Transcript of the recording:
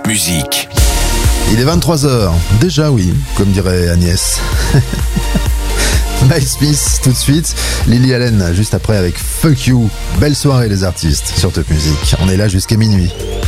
Musique. Il est 23h. Déjà oui, comme dirait Agnès. Miles Smith tout de suite, Lily Allen juste après avec Fuck You. Belle soirée les artistes sur Top Music. On est là jusqu'à minuit.